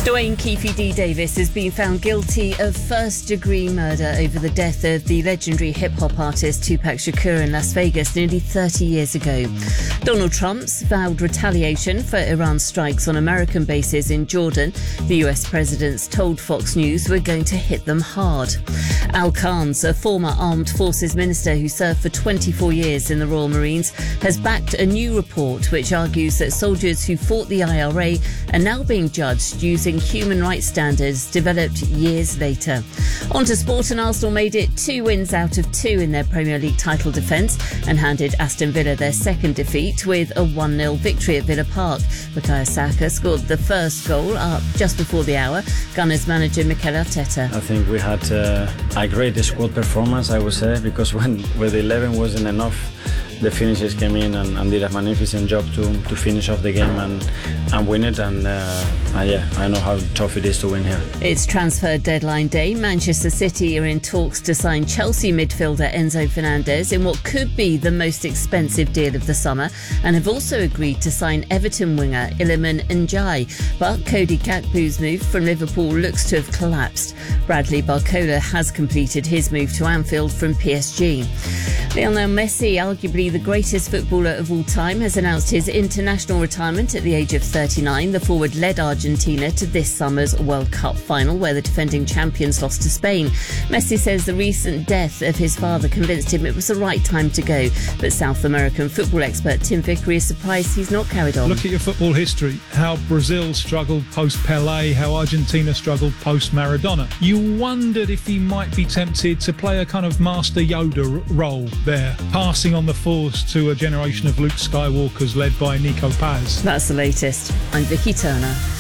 Dwayne Keefe D. Davis has been found guilty of first-degree murder over the death of the legendary hip-hop artist Tupac Shakur in Las Vegas nearly 30 years ago. Donald Trump's vowed retaliation for Iran's strikes on American bases in Jordan. The US president's told Fox News we're going to hit them hard. Al Khan's, a former armed forces minister who served for 24 years in the Royal Marines, has backed a new report which argues that soldiers who fought the IRA are now being judged using human rights standards developed years later. On to sport, and Arsenal made it 2 wins out of 2 in their Premier League title defence and handed Aston Villa their second defeat with a 1-0 victory at Villa Park. Bukayo Saka scored the first goal up just before the hour. Gunners manager Mikel Arteta. I think we had a great squad performance, I would say, because when with 11 wasn't enough, the finishers came in and did a magnificent job to finish off the game and win it. And I know how tough it is to win here. It's transfer deadline day. Manchester City are in talks to sign Chelsea midfielder Enzo Fernandez in what could be the most expensive deal of the summer, and have also agreed to sign Everton winger Iliman Ndiaye. But Cody Gakpo's move from Liverpool looks to have collapsed. Bradley Barcola has completed his move to Anfield from PSG. Lionel Messi, arguably the greatest footballer of all time, has announced his international retirement at the age of 39. The forward led Argentina to this summer's World Cup final, where the defending champions lost to Spain. Messi says the recent death of his father convinced him it was the right time to go. But South American football expert Tim Vickery is surprised he's not carried on. Look at your football history, how Brazil struggled post-Pelé, how Argentina struggled post-Maradona. You wondered if he might be tempted to play a kind of Master Yoda role there, passing on the force to a generation of Luke Skywalkers led by Nico Paz. That's the latest. I'm Vicky Turner.